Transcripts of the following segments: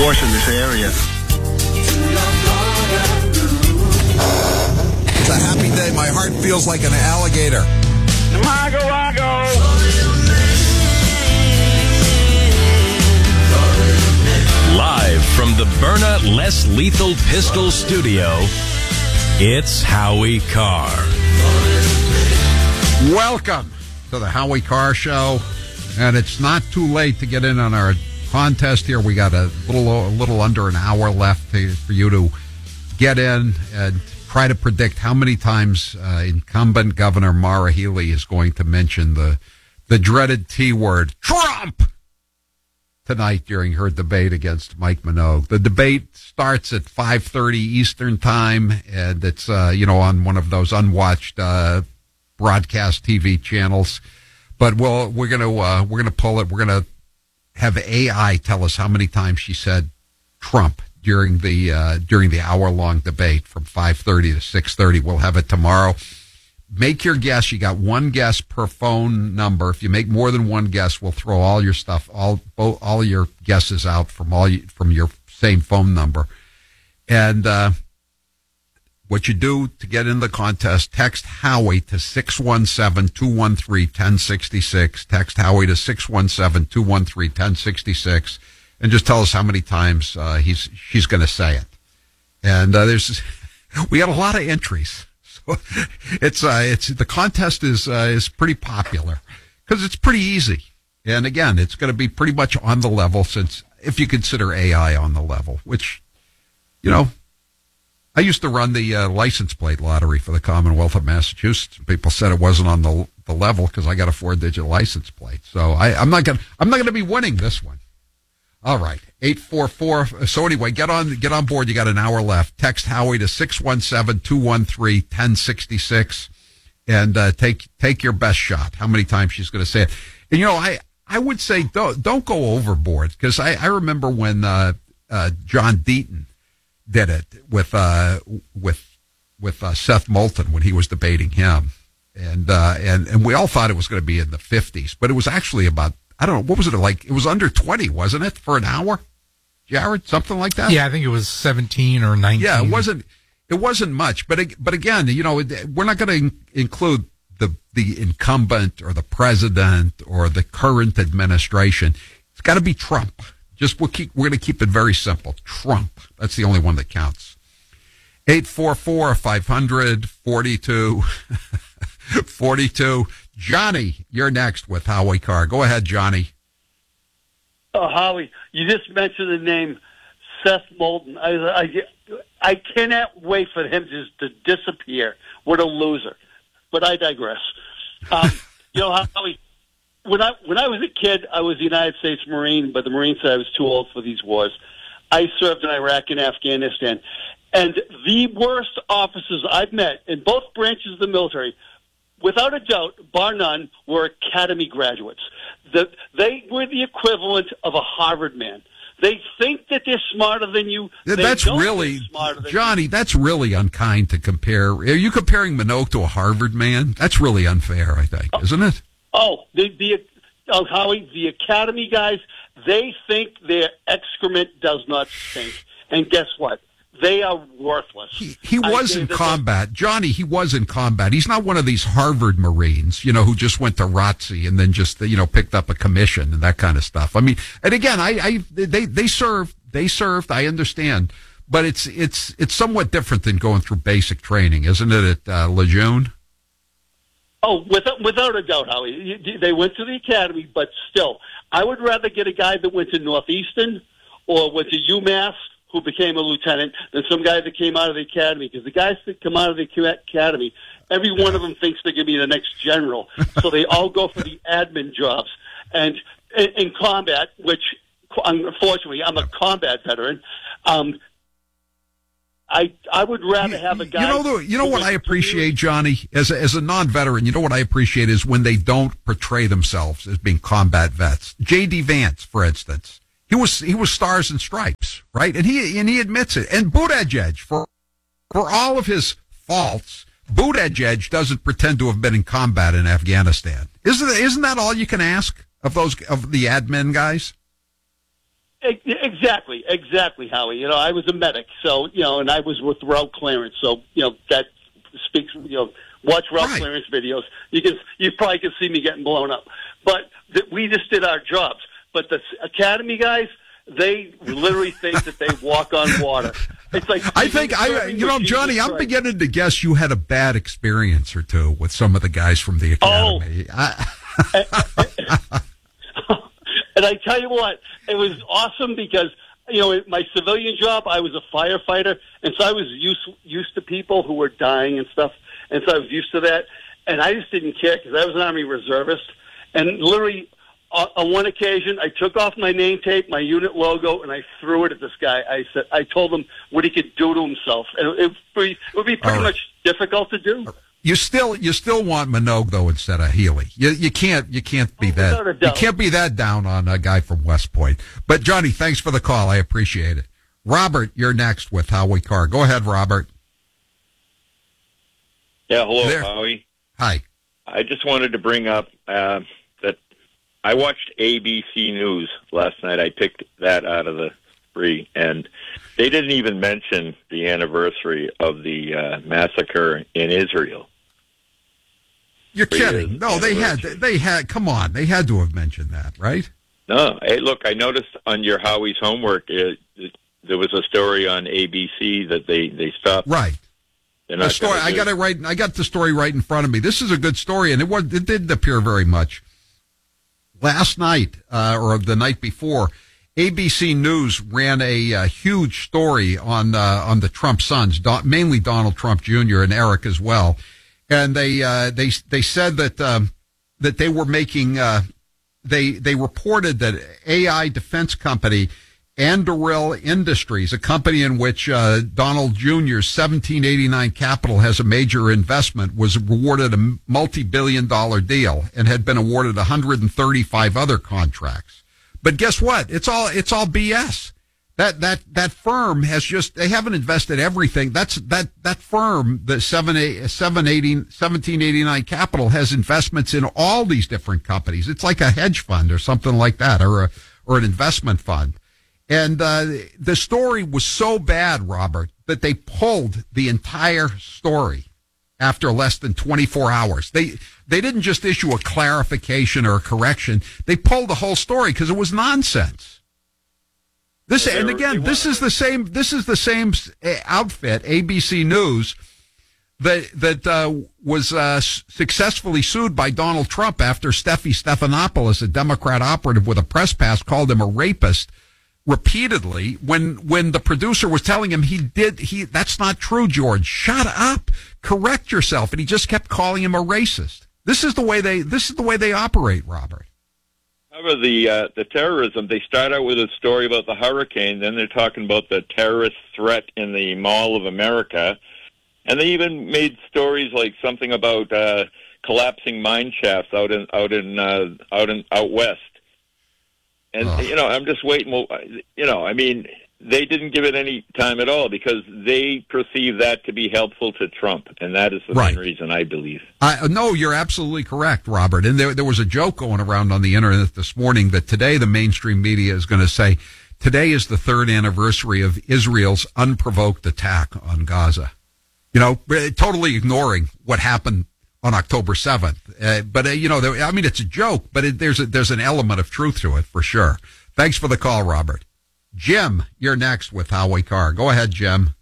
force in this area. It's a happy day. My heart feels like an alligator. Mago, Mago. Live from the Byrna Less Lethal Pistol Studio, it's Howie Carr. Welcome to the Howie Carr Show, and it's not too late to get in on our contest here. We got a little under an hour left for you to get in and try to predict how many times incumbent Governor Maura Healey is going to mention the dreaded T word, Trump, tonight during her debate against Mike Minogue. The debate starts at 5:30 Eastern Time, and it's on one of those unwatched broadcast TV channels. But we're gonna pull it. We're gonna have AI tell us how many times she said Trump during the hour-long debate from 5:30 to 6:30. We'll have it tomorrow. Make your guess. You got one guess per phone number. If you make more than one guess, we'll throw all your stuff, all your guesses out from your same phone number. And what you do to get in the contest, text Howie to 617-213-1066. Text Howie to 617-213-1066. And just tell us how many times she's going to say it. And we got a lot of entries. So it's the contest is pretty popular because it's pretty easy. And again, it's going to be pretty much on the level, since if you consider AI on the level, which, I used to run the license plate lottery for the Commonwealth of Massachusetts. People said it wasn't on the level because I got a 4-digit license plate. So I'm not gonna be winning this one. All right, 844. So anyway, get on board. You got an hour left. Text Howie to 617-213-1066, and take your best shot. How many times she's going to say it? And I would say don't go overboard, because I remember when John Deaton did it with Seth Moulton when he was debating him, and we all thought it was going to be in the 50s, but it was actually about, I don't know, what was it like? It was under 20, wasn't it, for an hour, Jared? Something like that. Yeah, I think it was 17 or 19. Yeah, it wasn't much, but again, we're not going to include the incumbent or the president or the current administration. It's got to be Trump. We're going to keep it very simple. Trump. That's the only one that counts. 844-500-4242. Johnny, you're next with Howie Carr. Go ahead, Johnny. Oh, Howie, you just mentioned the name Seth Moulton. I cannot wait for him just to disappear. What a loser. But I digress. Howie, when I was a kid, I was a United States Marine, but the Marine said I was too old for these wars. I served in Iraq and Afghanistan. And the worst officers I've met in both branches of the military, without a doubt, bar none, were academy graduates. They were the equivalent of a Harvard man. They think that they're smarter than you. That's really, Johnny, that's really unkind to compare. Are you comparing Minogue to a Harvard man? That's really unfair, I think, isn't it? Oh, Howie, the academy guys, they think their excrement does not stink. And guess what? They are worthless. He was in combat. Johnny, he was in combat. He's not one of these Harvard Marines, who just went to ROTC and then just, picked up a commission and that kind of stuff. I mean, and again, they served, I understand. But it's somewhat different than going through basic training, isn't it, at Lejeune? Oh, without a doubt, Howie. They went to the academy, but still, I would rather get a guy that went to Northeastern or went to UMass, who became a lieutenant, than some guy that came out of the academy. Because the guys that come out of the academy, every one of them thinks they're going to be the next general. So they all go for the admin jobs. And in combat, which, unfortunately, I'm a combat veteran, I would rather have a guy. You know what I appreciate, Johnny, as a non-veteran. You know what I appreciate is when they don't portray themselves as being combat vets. J.D. Vance, for instance, he was Stars and Stripes, right? And he admits it. And Buttigieg, for all of his faults, Buttigieg doesn't pretend to have been in combat in Afghanistan. Isn't that all you can ask of the admin guys? Exactly, Howie. You know, I was a medic, so, you know, and I was with route clearance, so, you know, that speaks, you know, watch route clearance videos. You probably can see me getting blown up. But we just did our jobs. But the Academy guys, they literally think that they walk on water. It's like Johnny, I'm beginning to guess you had a bad experience or two with some of the guys from the Academy. And I tell you what, it was awesome because, you know, in my civilian job, I was a firefighter, and so I was used to people who were dying and stuff, and so I was used to that, and I just didn't care because I was an Army reservist, and literally on one occasion, I took off my name tape, my unit logo, and I threw it at this guy. I told him what he could do to himself, and it would be pretty much difficult to do. You still want Minogue though instead of Healy. You can't be that. You can't be that down on a guy from West Point. But Johnny, thanks for the call. I appreciate it. Robert, you're next with Howie Carr. Go ahead, Robert. Yeah, hello, Howie. Hi. I just wanted to bring up that I watched ABC News last night. I picked that out of the free, and they didn't even mention the anniversary of the massacre in Israel. You're kidding. No, they had, come on, they had to have mentioned that, right? No. Hey, look, I noticed on your Howie's homework, there was a story on ABC that they stopped. Right. The story, I got it right. I got the story right in front of me. This is a good story, and it didn't appear very much. Last night, or the night before, ABC News ran a huge story on the Trump sons, mainly Donald Trump Jr. and Eric as well. And they said that they were making they reported that AI defense company Anduril Industries, a company in which Donald Jr.'s 1789 Capital has a major investment, was awarded a multi-billion-dollar deal and had been awarded 135 other contracts. But guess what? It's all BS. That firm has they haven't invested everything. That firm, the 1789 Capital, has investments in all these different companies. It's like a hedge fund or something like that, or an investment fund. And the story was so bad, Robert, that they pulled the entire story after less than 24 hours. They didn't just issue a clarification or a correction. They pulled the whole story because it was nonsense. This is the same outfit, ABC News, that was successfully sued by Donald Trump after Steffi Stephanopoulos, a Democrat operative with a press pass, called him a rapist repeatedly when the producer was telling him that's not true, George. Shut up. Correct yourself. And he just kept calling him a racist. This is the way they operate, Robert. However, the terrorism, they start out with a story about the hurricane, then they're talking about the terrorist threat in the Mall of America, and they even made stories like something about collapsing mine shafts out west. And I'm just waiting. Well, they didn't give it any time at all because they perceive that to be helpful to Trump, and that is the main reason, I believe. No, you're absolutely correct, Robert. And there was a joke going around on the internet this morning that today the mainstream media is going to say, today is the 3rd anniversary of Israel's unprovoked attack on Gaza. Totally ignoring what happened on October 7th. It's a joke, but there's an element of truth to it for sure. Thanks for the call, Robert. Jim, you're next with Howie Carr. Go ahead, Jim.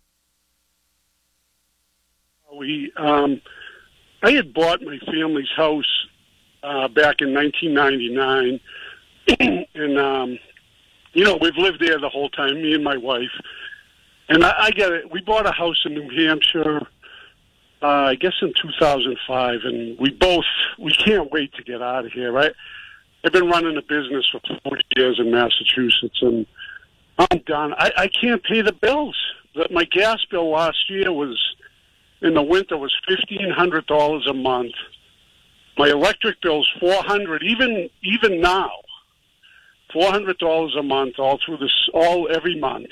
I had bought my family's house back in 1999, and we've lived there the whole time, me and my wife. And I get it. We bought a house in New Hampshire, I guess in 2005, and we can't wait to get out of here, right? I've been running a business for 40 years in Massachusetts, and I'm done. I can't pay the bills. My gas bill last year in the winter was $1,500 a month. My electric bill's $400, even now, $400 a month, every month.